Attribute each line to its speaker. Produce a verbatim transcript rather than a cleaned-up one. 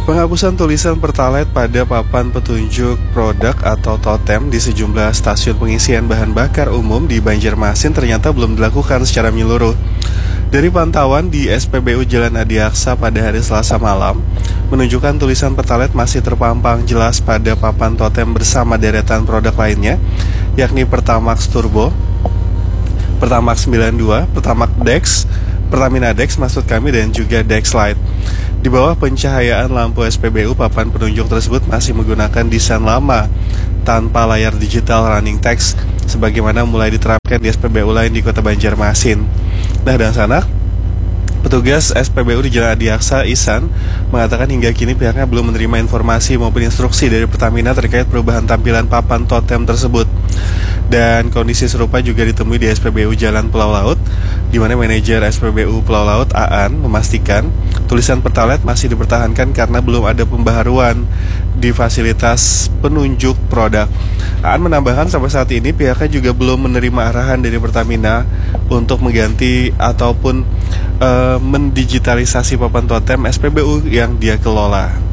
Speaker 1: Penghapusan tulisan Pertalite pada papan petunjuk produk atau totem di sejumlah stasiun pengisian bahan bakar umum di Banjarmasin ternyata belum dilakukan secara menyeluruh. Dari pantauan di S P B U Jalan Adiaksa pada hari Selasa malam, menunjukkan tulisan Pertalite masih terpampang jelas pada papan totem bersama deretan produk lainnya, yakni Pertamax Turbo, Pertamax sembilan puluh dua, Pertamax Dex, Pertamina Dex maksud kami, dan juga Dex Lite. Di bawah pencahayaan lampu S P B U, papan penunjuk tersebut masih menggunakan desain lama tanpa layar digital running text sebagaimana mulai diterapkan di S P B U lain di Kota Banjarmasin. Nah, dan sana petugas S P B U di Jalan Adiaksa, Ihsan, mengatakan hingga kini pihaknya belum menerima informasi maupun instruksi dari Pertamina terkait perubahan tampilan papan totem tersebut. Dan kondisi serupa juga ditemui di S P B U Jalan Pulau Laut, di mana manajer S P B U Pulau Laut, Aan, memastikan tulisan Pertalite masih dipertahankan karena belum ada pembaharuan di fasilitas penunjuk produk. Aan menambahkan sampai saat ini pihaknya juga belum menerima arahan dari Pertamina untuk mengganti ataupun uh, mendigitalisasi papan totem S P B U yang dia kelola.